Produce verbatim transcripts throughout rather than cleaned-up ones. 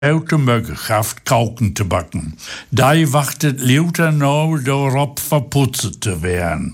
grote Möglichkeit, Kauken zu backen. Da wartet Luther noch darauf verputzt zu werden.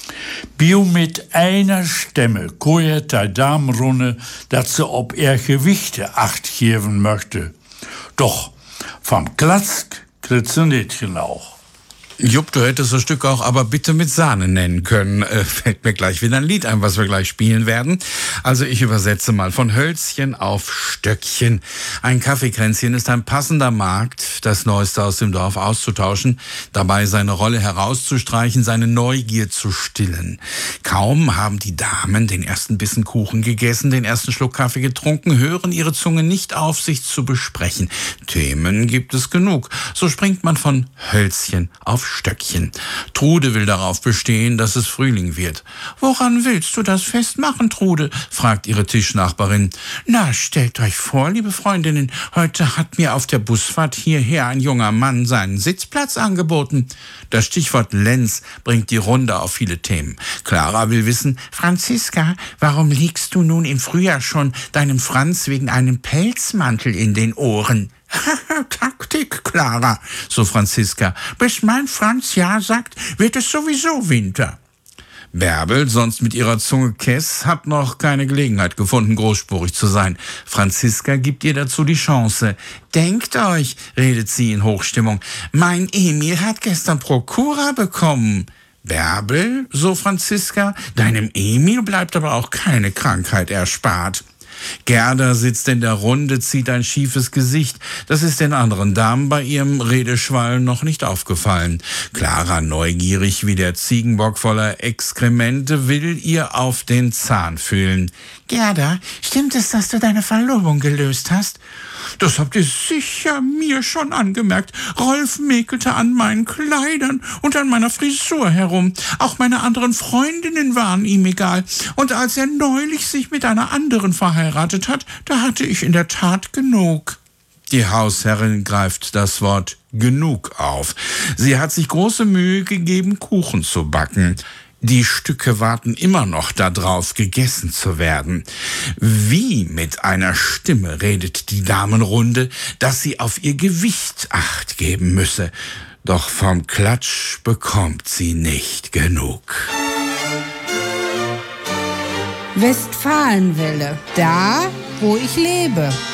Bio mit einer Stimme koet der Damenrunde, dass sie ob er Gewichte acht geben möchte. Doch vom Klatzk kriegt sie nicht genau. Jupp, du hättest das Stück auch aber bitte mit Sahne nennen können. Äh, fällt mir gleich wieder ein Lied ein, was wir gleich spielen werden. Also ich übersetze mal von Hölzchen auf Stöckchen. Ein Kaffeekränzchen ist ein passender Markt, das Neueste aus dem Dorf auszutauschen, dabei seine Rolle herauszustreichen, seine Neugier zu stillen. Kaum haben die Damen den ersten Bissen Kuchen gegessen, den ersten Schluck Kaffee getrunken, hören ihre Zunge nicht auf, sich zu besprechen. Themen gibt es genug. So springt man von Hölzchen auf Stöckchen. Trude will darauf bestehen, dass es Frühling wird. »Woran willst du das festmachen, Trude?« fragt ihre Tischnachbarin. »Na, stellt euch vor, liebe Freundinnen, heute hat mir auf der Busfahrt hierher ein junger Mann seinen Sitzplatz angeboten.« Das Stichwort Lenz bringt die Runde auf viele Themen. Clara will wissen, »Franziska, warum liegst du nun im Frühjahr schon deinem Franz wegen einem Pelzmantel in den Ohren?« »Taktik, Clara«, so Franziska. »Bis mein Franz ja sagt, wird es sowieso Winter.« Bärbel, sonst mit ihrer Zunge Kess, hat noch keine Gelegenheit gefunden, großspurig zu sein. Franziska gibt ihr dazu die Chance. »Denkt euch«, redet sie in Hochstimmung, »mein Emil hat gestern Prokura bekommen.« »Bärbel«, so Franziska, »deinem Emil bleibt aber auch keine Krankheit erspart.« Gerda sitzt in der Runde, zieht ein schiefes Gesicht. Das ist den anderen Damen bei ihrem Redeschwall noch nicht aufgefallen. Clara, neugierig wie der Ziegenbock voller Exkremente, will ihr auf den Zahn fühlen. »Gerda, stimmt es, dass du deine Verlobung gelöst hast?« »Das habt ihr sicher mir schon angemerkt. Rolf mäkelte an meinen Kleidern und an meiner Frisur herum. Auch meine anderen Freundinnen waren ihm egal. Und als er neulich sich mit einer anderen verheiratet hat, da hatte ich in der Tat genug.« Die Hausherrin greift das Wort genug auf. Sie hat sich große Mühe gegeben, Kuchen zu backen. Die Stücke warten immer noch darauf, gegessen zu werden. Wie mit einer Stimme redet die Damenrunde, dass sie auf ihr Gewicht Acht geben müsse. Doch vom Klatsch bekommt sie nicht genug. Westfalenwelle, da, wo ich lebe.